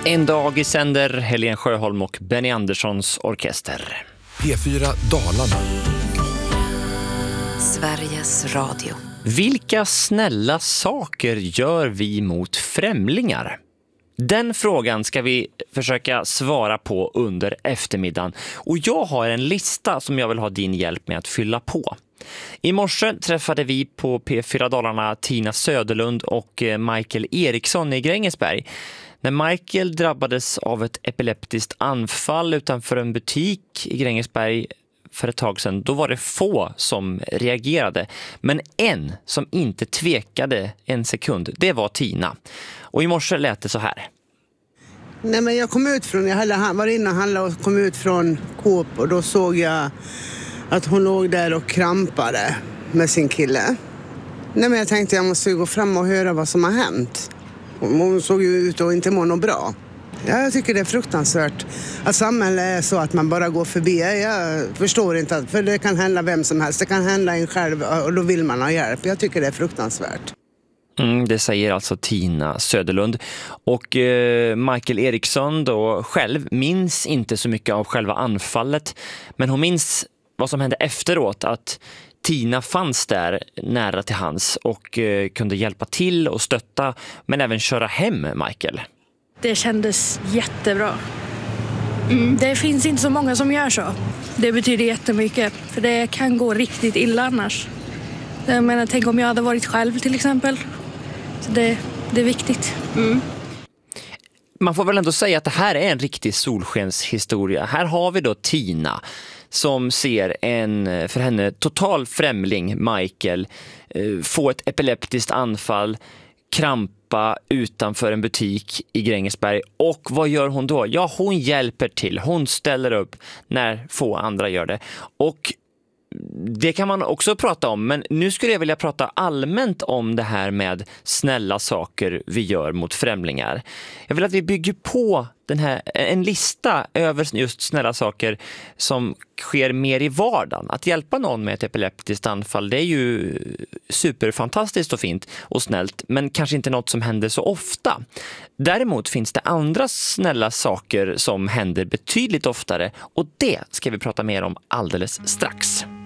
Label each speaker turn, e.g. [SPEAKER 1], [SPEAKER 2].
[SPEAKER 1] En dag i sänder Helene Sjöholm och Benny Anderssons orkester.
[SPEAKER 2] P4 Dalarna.
[SPEAKER 3] Sveriges Radio.
[SPEAKER 1] Vilka snälla saker gör vi mot främlingar? Den frågan ska vi försöka svara på under eftermiddagen. Och jag har en lista som jag vill ha din hjälp med att fylla på. I morse träffade vi på P4 Dalarna Tina Söderlund och Michael Eriksson i Grängesberg. När Michael drabbades av ett epileptiskt anfall utanför en butik i Grängesberg för ett tag sedan, då var det få som reagerade. Men en som inte tvekade en sekund, det var Tina. Och i morse lät det så här.
[SPEAKER 4] Nej, men jag kom ut från, jag var inne och handlade och kom ut från Coop och då såg jag att hon låg där och krampade med sin kille. Nej, men jag tänkte jag måste gå fram och höra vad som har hänt. Hon såg ju ut och inte må något bra. Jag tycker det är fruktansvärt att samhället är så att man bara går förbi. Jag förstår inte, att, för det kan hända vem som helst. Det kan hända en själv och då vill man ha hjälp. Jag tycker det är fruktansvärt.
[SPEAKER 1] Det säger alltså Tina Söderlund. Och Michael Eriksson då själv minns inte så mycket av själva anfallet. Men hon minns vad som hände efteråt, att Tina fanns där nära till hands och kunde hjälpa till och stötta, men även köra hem Michael.
[SPEAKER 5] Det kändes jättebra. Det finns inte så många som gör så. Det betyder jättemycket, för det kan gå riktigt illa annars. Jag menar, tänk om jag hade varit själv till exempel. Så det är viktigt.
[SPEAKER 1] Man får väl ändå säga att det här är en riktig solskenshistoria. Här har vi då Tina som ser en för henne total främling, Michael, få ett epileptiskt anfall, krampa utanför en butik i Grängesberg. Och vad gör hon då? Ja, hon hjälper till. Hon ställer upp när få andra gör det. Och det kan man också prata om, men nu skulle jag vilja prata allmänt om det här med snälla saker vi gör mot främlingar. Jag vill att vi bygger på en lista över just snälla saker som sker mer i vardagen. Att hjälpa någon med ett epileptiskt anfall, det är ju superfantastiskt och fint och snällt, men kanske inte något som händer så ofta. Däremot finns det andra snälla saker som händer betydligt oftare, och det ska vi prata mer om alldeles strax.